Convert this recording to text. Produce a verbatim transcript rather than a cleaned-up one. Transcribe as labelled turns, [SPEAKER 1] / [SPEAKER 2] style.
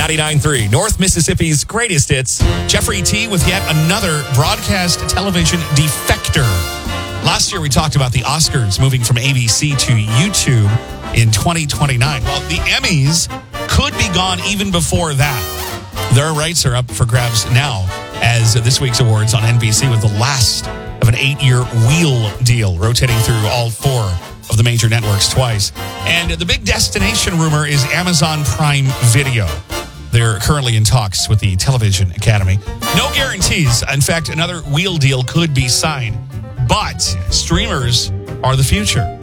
[SPEAKER 1] ninety-nine point three, North Mississippi's greatest hits. Jeffrey T. with yet another broadcast television defector. Last year we talked about the Oscars moving from A B C to YouTube in twenty twenty-nine. Well, the Emmys could be gone even before that. Their rights are up for grabs now as this week's awards on N B C with the last of an eight-year wheel deal rotating through all four of the major networks twice. And the big destination rumor is Amazon Prime Video. They're currently in talks with the Television Academy. No guarantees. In fact, another wheel deal could be signed. But streamers are the future.